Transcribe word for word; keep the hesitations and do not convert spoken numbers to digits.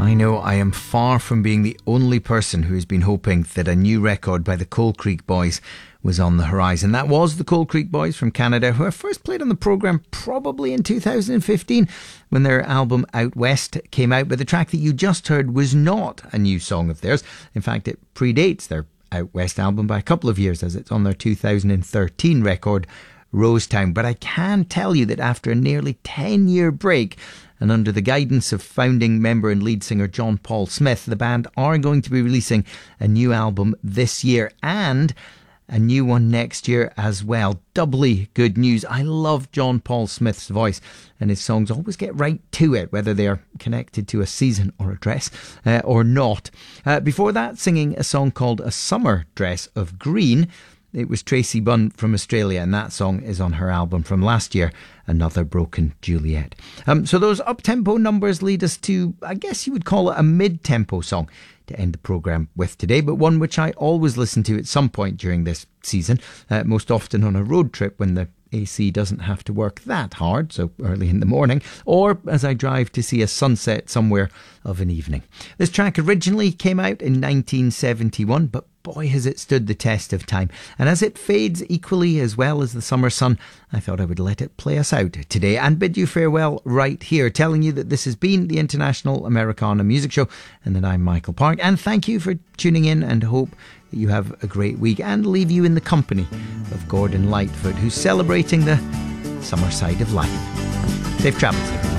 I know I am far from being the only person who has been hoping that a new record by the Coal Creek Boys was on the horizon. That was the Coal Creek Boys from Canada, who I first played on the programme probably in two thousand fifteen when their album Out West came out. But the track that you just heard was not a new song of theirs. In fact, it predates their Out West album by a couple of years, as it's on their two thousand thirteen record, Rosetown. But I can tell you that after a nearly ten year break, and under the guidance of founding member and lead singer John Paul Smith, the band are going to be releasing a new album this year and a new one next year as well. Doubly good news. I love John Paul Smith's voice, and his songs always get right to it, whether they are connected to a season or a dress uh, or not. Uh, before that, singing a song called A Summer Dress of Green, it was Tracy Bunn from Australia, and that song is on her album from last year, Another Broken Juliet. Um, so those up-tempo numbers lead us to, I guess you would call it a mid-tempo song to end the programme with today, but one which I always listen to at some point during this season, uh, most often on a road trip when the A C doesn't have to work that hard, so early in the morning, or as I drive to see a sunset somewhere of an evening. This track originally came out in nineteen seventy-one, but boy has it stood the test of time. And as it fades equally as well as the summer sun, I thought I would let it play us out today and bid you farewell right here, telling you that this has been the International Americana Music Show and that I'm Michael Park. And thank you for tuning in, and hope that you have a great week, and leave you in the company of Gordon Lightfoot, who's celebrating the summer side of life. Safe travels.